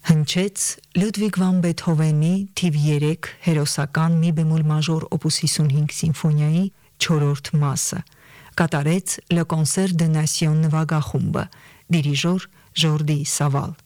Հնչեց Լյուդվիգ վան Բեթհովենի թիվ 3 հերոսական մի բեմոլ մաժոր օպուս 55 սիմֆոնիայի 4-րդ մասը, կատարեց Le Concert de Nation նվագախումբը, դիրիժոր Ժորդի Սավալ։